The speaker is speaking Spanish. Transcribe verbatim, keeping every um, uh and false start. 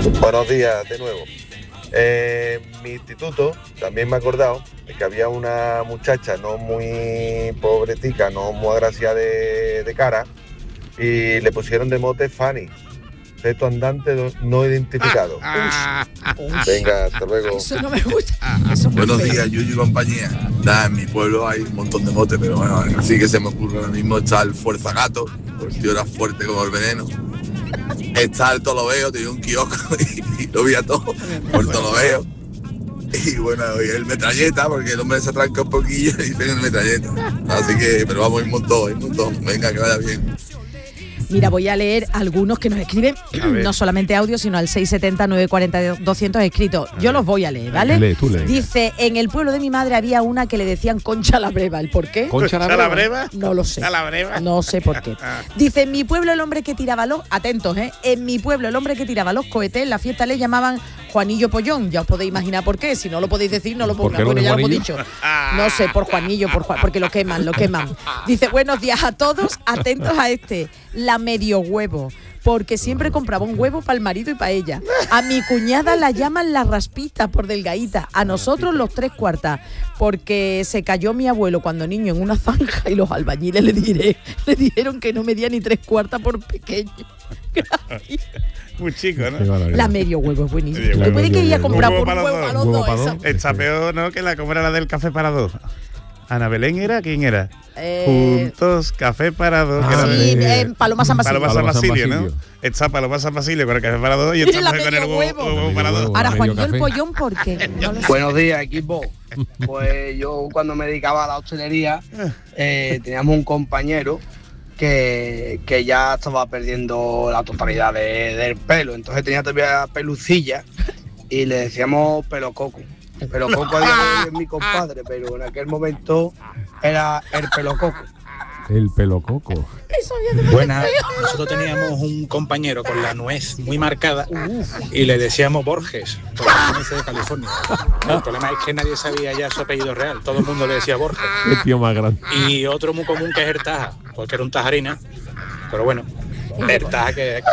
Buenos días de nuevo. Eh, en mi instituto también me he acordado de que había una muchacha no muy pobretica, no muy agraciada de, de cara, y le pusieron de mote Fanny, feto andante no identificado. Venga, hasta luego. Eso no me gusta. Eso Buenos días, Yuyu y compañía. Nada, en mi pueblo hay un montón de motes, pero bueno, así que se me ocurre ahora mismo está el Fuerza Gato, el tío era fuerte como el veneno. Está el Tolobeo, tenía un kiosco y, y lo veía todo por Tolobeo. Y bueno, y el metralleta, porque el hombre se arranca un poquillo y tiene el metralleta. Así que, pero vamos, hay un montón, hay un montón. Venga, que vaya bien. Mira, voy a leer algunos que nos escriben, no solamente audio, sino al seis siete cero, nueve cuatro cero, doscientos escritos. Yo los voy a leer, ¿vale? Lee, tú lee. Dice, en el pueblo de mi madre había una que le decían Concha la Breva. ¿El por qué? ¿Concha la ¿Concha la breva? breva? No lo sé. ¿A la breva? No sé por qué. Dice, en mi pueblo el hombre que tiraba los... Atentos, ¿eh? En mi pueblo el hombre que tiraba los cohetes en la fiesta le llamaban Juanillo Pollón. Ya os podéis imaginar por qué. Si no lo podéis decir, no lo ¿Por qué pongáis. lo Bueno, de ya lo hemos Juanillo? dicho. No sé, por Juanillo, por Juan, porque lo queman, lo queman. Dice, buenos días a todos, atentos a este. La medio huevo. Porque siempre compraba un huevo para el marido y para ella. A mi cuñada la llaman la raspita por delgadita. A nosotros los tres cuartas. Porque se cayó mi abuelo cuando niño en una zanja y los albañiles le, diré, le dijeron que no medía ni tres cuartas por pequeño. Gracias. Muy chico, ¿no? Qué barbaridad. La medio huevo es buenísimo. Medio ¿Tú huevo, puedes que medio ir a huevo. comprar Un por huevo un para huevo los a los dos. dos? Huevo para esa? dos. Está peor, ¿no? Que la cómo era la del café para dos. ¿Ana Belén era? ¿Quién era? Eh, Juntos, café para dos. que Ah, era sí, de- eh, Paloma San Basilio. Paloma San Paloma San Basilio, ¿no? Basilio. Está Paloma San Basilio con el café para dos y Y está la con el medio huevo, huevo. huevo para dos. Ahora, medio Juanillo el café. pollón, ¿por qué? No lo sé. Buenos días, equipo. Pues yo cuando me dedicaba a la hostelería eh, teníamos un compañero que, que ya estaba perdiendo la totalidad de- del pelo, entonces tenía todavía pelucilla y le decíamos pelo coco. Pelo coco a día de hoy es mi compadre, pero en aquel momento era el pelo coco. El pelo coco. Buenas, nosotros teníamos un compañero con la nuez muy marcada y le decíamos Borges, por la nuez de California. El problema es que nadie sabía ya su apellido real, todo el mundo le decía Borges. Qué tío más grande. Y otro muy común que es el Taja, porque era un tajarina, pero bueno, el Taja que